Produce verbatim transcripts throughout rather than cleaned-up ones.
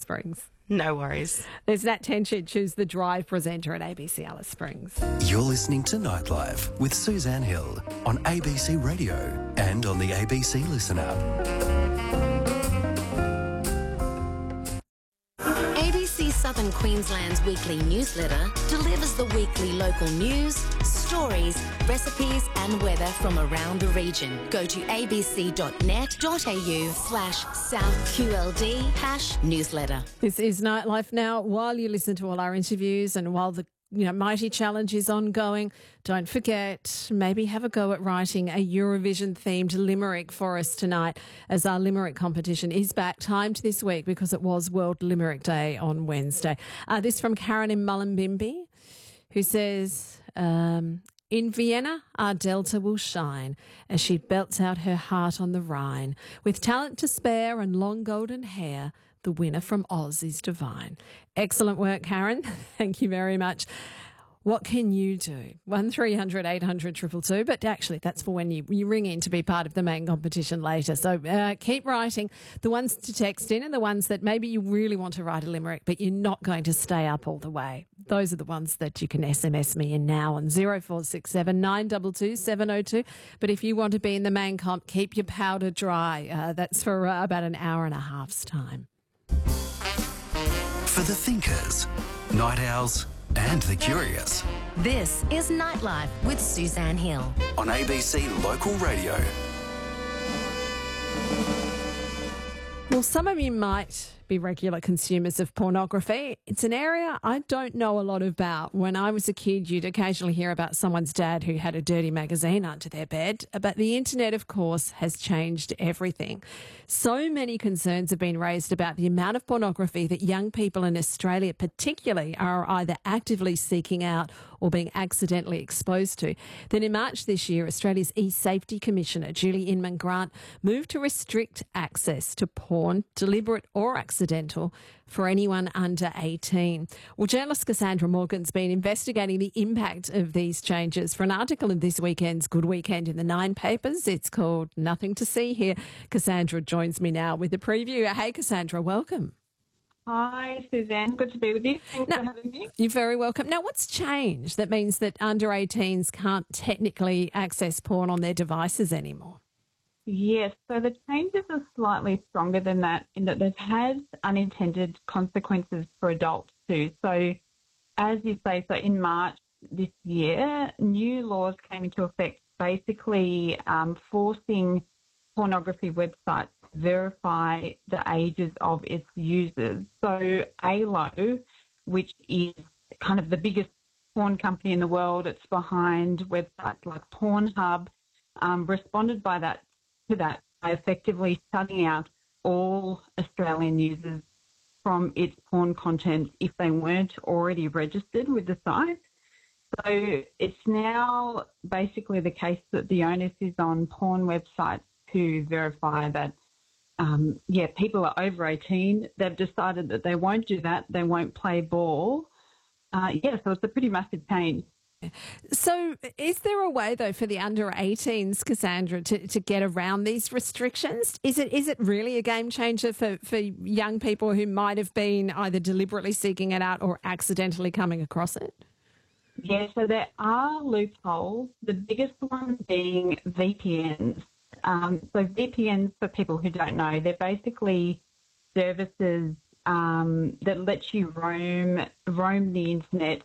Springs. No worries. There's Nat Tenchich, who's the Drive presenter at A B C Alice Springs. You're listening to Nightlife with Suzanne Hill on A B C Radio and on the A B C Listen app. A B C Southern Queensland's weekly newsletter delivers the weekly local news, stories, recipes and weather from around the region. Go to abc.net.au slash southqld hash newsletter. This is Nightlife now. While you listen to all our interviews and while the you know, Mighty Challenge is ongoing, don't forget, maybe have a go at writing a Eurovision-themed limerick for us tonight, as our limerick competition is back, timed this week because it was World Limerick Day on Wednesday. Uh, this from Karen in Mullumbimby, who says, um, in Vienna, our Delta will shine as she belts out her heart on the Rhine. With talent to spare and long golden hair, the winner from Oz is divine. Excellent work, Karen. Thank you very much. What can you do? one three hundred eight hundred two two two, but actually that's for when you, you ring in to be part of the main competition later. So uh, keep writing. The ones to text in and the ones that maybe you really want to write a limerick but you're not going to stay up all the way. Those are the ones that you can S M S me in now on zero four six seven nine two two seven zero two. But if you want to be in the main comp, keep your powder dry. Uh, that's for uh, about an hour and a half's time. For the thinkers, night owls and the curious. This is Nightlife with Suzanne Hill On A B C Local Radio. Well, some of you might be regular consumers of pornography. It's an area I don't know a lot about. When I was a kid, you'd occasionally hear about someone's dad who had a dirty magazine under their bed. But the internet, of course, has changed everything. So many concerns have been raised about the amount of pornography that young people in Australia particularly are either actively seeking out or being accidentally exposed to. Then in March this year, Australia's E-Safety Commissioner, Julie Inman-Grant, moved to restrict access to porn, deliberate or accidental, for anyone under eighteen. Well, journalist Cassandra Morgan's been investigating the impact of these changes for an article in this weekend's Good Weekend in the Nine papers. It's called Nothing to See Here. Cassandra joins me now with the preview. Hey, Cassandra, welcome. Hi, Suzanne. Good to be with you. Thanks now, for having me. You're very welcome. Now, what's changed that means that under eighteens can't technically access porn on their devices anymore? Yes, so the changes are slightly stronger than that in that they've had unintended consequences for adults too. So as you say, so in March this year, new laws came into effect basically um, forcing pornography websites to verify the ages of its users. So A L O, which is kind of the biggest porn company in the world, it's behind websites like Pornhub, um, responded by that to that by effectively shutting out all Australian users from its porn content if they weren't already registered with the site. So it's now basically the case that the onus is on porn websites to verify that, um, yeah, people are over eighteen. They've decided that they won't do that. They won't play ball. Uh, yeah, so it's a pretty massive change. So is there a way, though, for the under eighteens, Cassandra, to, to get around these restrictions? Is it is it really a game changer for, for young people who might have been either deliberately seeking it out or accidentally coming across it? Yeah, so there are loopholes, the biggest one being V P Ns. Um, so V P Ns, for people who don't know, they're basically services um, that let you roam roam the internet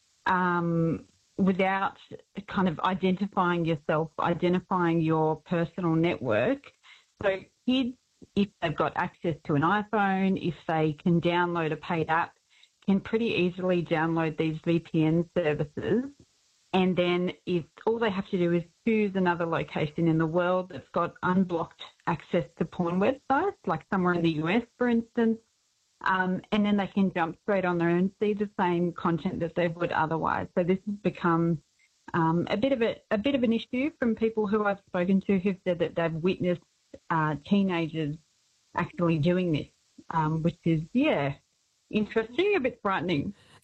um, without kind of identifying yourself, identifying your personal network. So kids, if they've got access to an iPhone, if they can download a paid app, can pretty easily download these V P N services. And then if all they have to do is choose another location in the world that's got unblocked access to porn websites, like somewhere in the U S, for instance, um, and then they can jump straight on there and see the same content that they would otherwise. So this has become um, a bit of a, a bit of an issue from people who I've spoken to who've said that they've witnessed uh, teenagers actually doing this, um, which is, yeah, interesting, a bit frightening.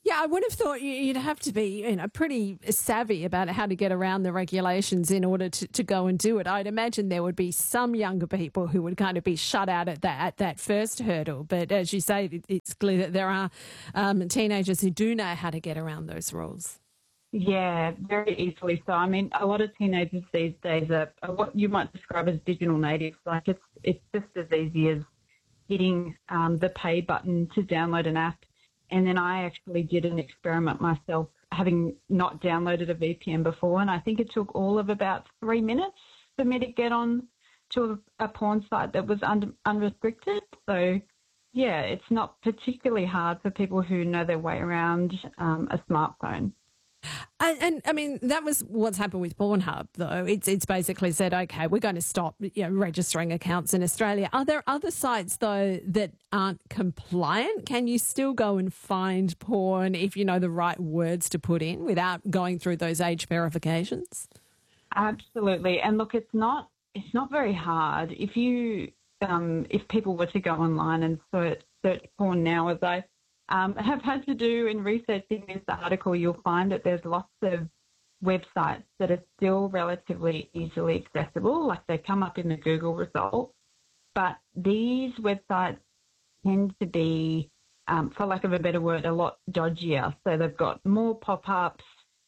Yeah, I would have thought you- you'd have to be, you know, pretty savvy about how to get around the regulations in order to, to go and do it. I'd imagine there would be some younger people who would kind of be shut out at that at that first hurdle. But as you say, it, it's clear that there are um, teenagers who do know how to get around those rules. Yeah, very easily so. I mean, a lot of teenagers these days are, are what you might describe as digital natives. Like it's it's just as easy as hitting um, the pay button to download an app. And then I actually did an experiment myself, having not downloaded a V P N before, and I think it took all of about three minutes for me to get on to a, a porn site that was un, unrestricted. So, yeah, it's not particularly hard for people who know their way around um, a smartphone. And, and I mean, that was what's happened with Pornhub, though. It's it's basically said, okay, we're going to stop, you know, registering accounts in Australia. Are there other sites, though, that aren't compliant? Can you still go and find porn if you know the right words to put in without going through those age verifications? Absolutely. And look, it's not it's not very hard. If you um, if people were to go online and search, search porn now, as I Um, have had to do in researching this article, you'll find that there's lots of websites that are still relatively easily accessible, like they come up in the Google results. But these websites tend to be, um, for lack of a better word, a lot dodgier. So they've got more pop-ups.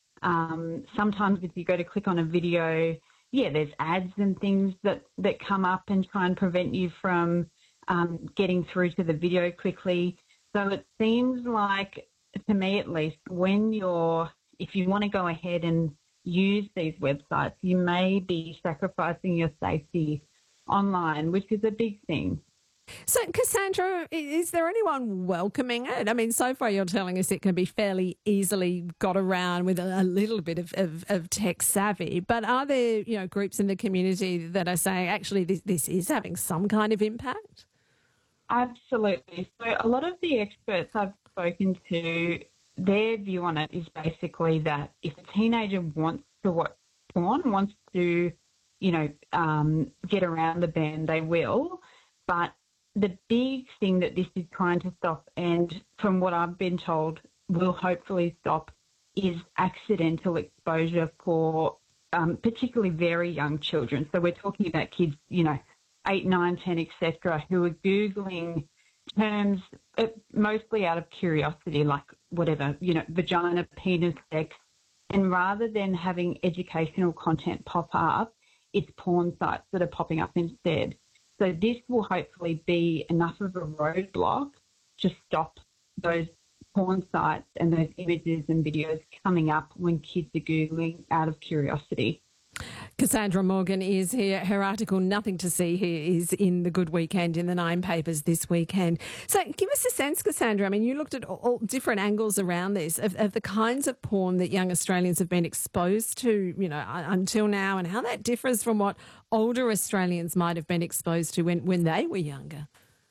Um, sometimes if you go to click on a video, yeah, there's ads and things that, that come up and try and prevent you from um, getting through to the video quickly. So it seems like, to me at least, when you're, if you want to go ahead and use these websites, you may be sacrificing your safety online, which is a big thing. So, Cassandra, is there anyone welcoming it? I mean, so far you're telling us it can be fairly easily got around with a, a little bit of, of, of tech savvy, but are there, you know, groups in the community that are saying, actually, this, this is having some kind of impact? Absolutely. So a lot of the experts I've spoken to, their view on it is basically that if a teenager wants to watch porn, wants to, you know, um, get around the ban, they will. But the big thing that this is trying to stop, and from what I've been told, will hopefully stop, is accidental exposure for um, particularly very young children. So we're talking about kids, you know, eight, nine, ten, et cetera, who are Googling terms uh, mostly out of curiosity, like whatever, you know, vagina, penis, sex, and rather than having educational content pop up, it's porn sites that are popping up instead. So this will hopefully be enough of a roadblock to stop those porn sites and those images and videos coming up when kids are Googling out of curiosity. Cassandra Morgan is here. Her article, Nothing to See Here, is in the Good Weekend in the Nine papers this weekend. So give us a sense, Cassandra. I mean, you looked at all different angles around this, of, of the kinds of porn that young Australians have been exposed to, you know, until now, and how that differs from what older Australians might have been exposed to when, when they were younger.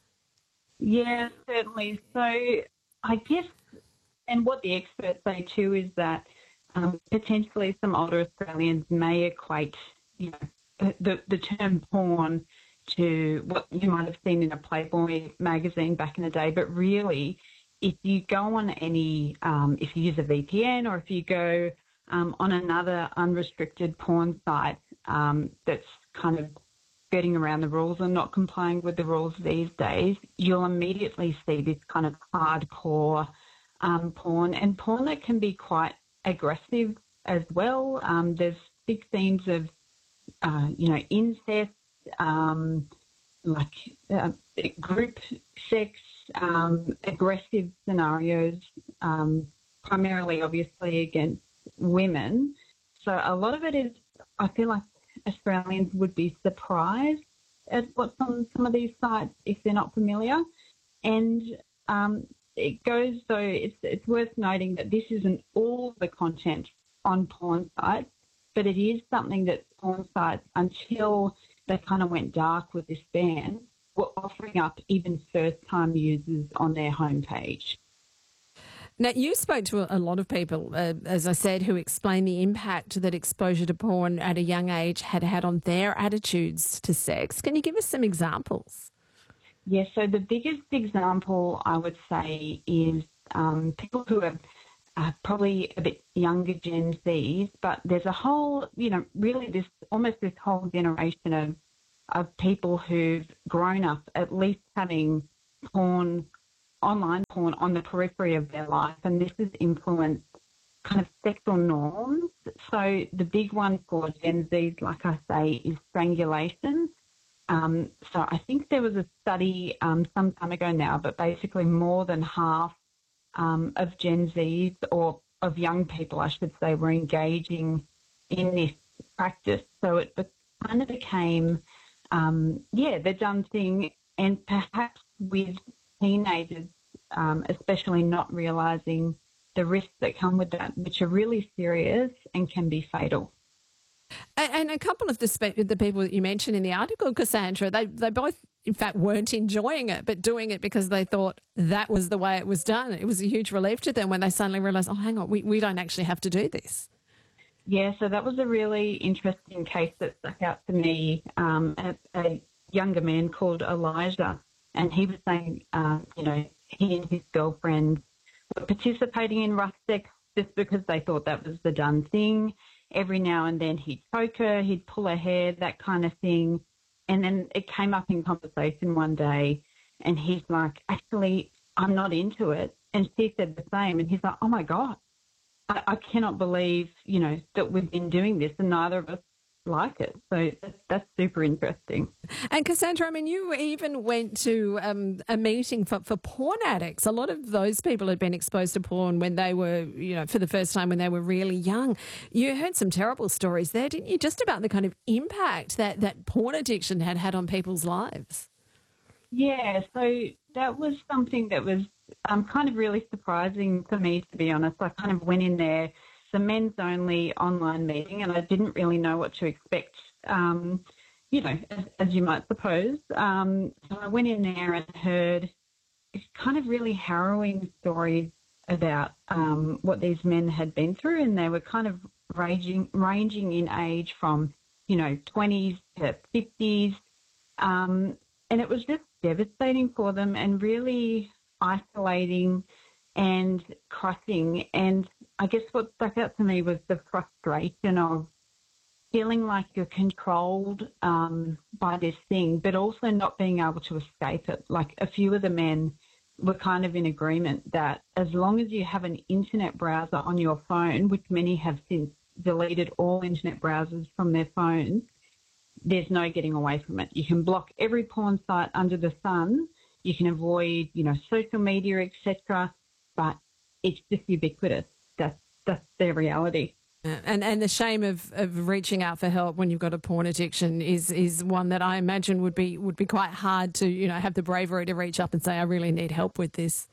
Yeah, certainly. So I guess, and what the experts say too, is that Um, potentially some older Australians may equate, you know, the, the term porn to what you might have seen in a Playboy magazine back in the day. But really, if you go on any, um, if you use a V P N or if you go um, on another unrestricted porn site um, that's kind of skirting around the rules and not complying with the rules these days, you'll immediately see this kind of hardcore um, porn, and porn that can be quite aggressive as well. Um, there's big themes of, uh, you know, incest, um, like uh, group sex, um, aggressive scenarios, um, primarily, obviously, against women. So a lot of it is, I feel like Australians would be surprised at what's on some of these sites if they're not familiar. And um, it goes, so it's, it's worth noting that this isn't all the content on porn sites, but it is something that porn sites, until they kind of went dark with this ban, were offering up even first-time users on their homepage. Now, you spoke to a lot of people, uh, as I said, who explained the impact that exposure to porn at a young age had had on their attitudes to sex. Can you give us some examples? Yes, so the biggest example I would say is um, people who are uh, probably a bit younger Gen Zs, but there's a whole, you know, really this almost this whole generation of of people who've grown up at least having porn, online porn on the periphery of their life, and this has influenced kind of sexual norms. So the big one for Gen Zs, like I say, is strangulation. Um, so I think there was a study um, some time ago now, but basically more than half um, of Gen Zs, or of young people, I should say, were engaging in this practice. So it kind of became, um, yeah, the done thing, and perhaps with teenagers, um, especially not realising the risks that come with that, which are really serious and can be fatal. And, and a couple of the, spe- the people that you mentioned in the article, Cassandra, they, they both, in fact, weren't enjoying it, but doing it because they thought that was the way it was done. It was a huge relief to them when they suddenly realised, oh, hang on, we, we don't actually have to do this. Yeah, so that was a really interesting case that stuck out to me. Um, a, a younger man called Elijah, and he was saying, uh, you know, he and his girlfriend were participating in rough sex just because they thought that was the done thing. Every now and then he'd choke her, he'd pull her hair, that kind of thing. And then it came up in conversation one day, and he's like, actually, I'm not into it. And she said the same. And he's like, oh, my God, I, I cannot believe, you know, that we've been doing this and neither of us like it. So that's, that's super interesting. And Cassandra, I mean, you even went to um, a meeting for, for porn addicts. A lot of those people had been exposed to porn when they were, you know, for the first time when they were really young. You heard some terrible stories there, didn't you, just about the kind of impact that, that porn addiction had had on people's lives? Yeah, so that was something that was um, kind of really surprising for me, to be honest. I kind of went in there, a men's only online meeting, and I didn't really know what to expect, um, you know, as, as you might suppose. Um, so I went in there and heard kind of really harrowing stories about um, what these men had been through, and they were kind of ranging, ranging in age from, you know, twenties to fifties, um, and it was just devastating for them and really isolating and crushing. And I guess what stuck out to me was the frustration of feeling like you're controlled um, by this thing, but also not being able to escape it. Like a few of the men were kind of in agreement that as long as you have an internet browser on your phone, which many have since deleted all internet browsers from their phones, there's no getting away from it. You can block every porn site under the sun. You can avoid, you know, social media, et cetera, but it's just ubiquitous. That's that's their reality. And and the shame of, of reaching out for help when you've got a porn addiction is is one that I imagine would be would be quite hard to, you know, have the bravery to reach up and say, I really need help with this.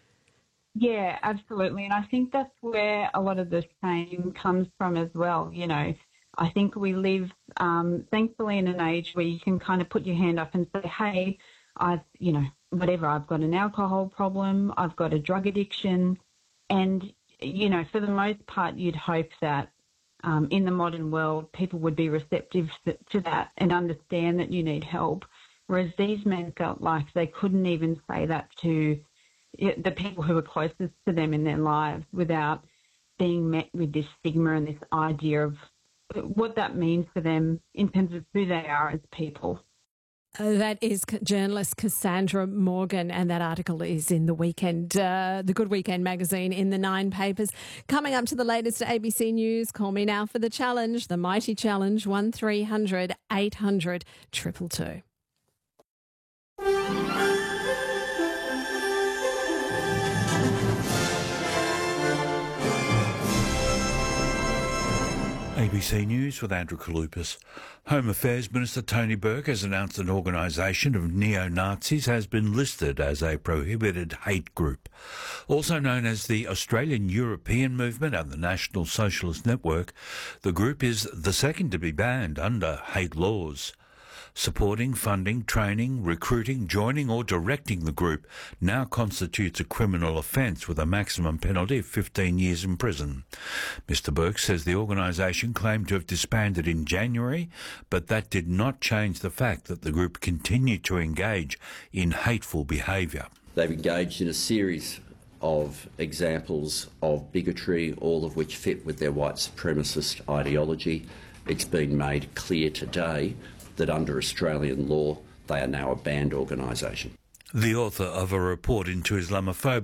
Yeah, absolutely. And I think that's where a lot of the shame comes from as well. You know, I think we live, um, thankfully, in an age where you can kind of put your hand up and say, hey, I've, you know, whatever, I've got an alcohol problem, I've got a drug addiction. And, you know, for the most part, you'd hope that um, in the modern world, people would be receptive to that and understand that you need help. Whereas these men felt like they couldn't even say that to the people who were closest to them in their lives without being met with this stigma and this idea of what that means for them in terms of who they are as people. Uh, that is journalist Cassandra Morgan, and that article is in the weekend, uh, the Good Weekend magazine in the Nine papers. Coming up to the latest A B C News, call me now for the challenge, the mighty challenge, one three hundred eight hundred two two two. A B C News with Andrew Kalupas. Home Affairs Minister Tony Burke has announced an organisation of neo-Nazis has been listed as a prohibited hate group. Also known as the Australian European Movement and the National Socialist Network, the group is the second to be banned under hate laws. Supporting, funding, training, recruiting, joining or directing the group now constitutes a criminal offence with a maximum penalty of fifteen years in prison. Mister Burke says the organisation claimed to have disbanded in January, but that did not change the fact that the group continued to engage in hateful behaviour. They've engaged in a series of examples of bigotry, all of which fit with their white supremacist ideology. It's been made clear today that under Australian law, they are now a banned organisation. The author of a report into Islamophobia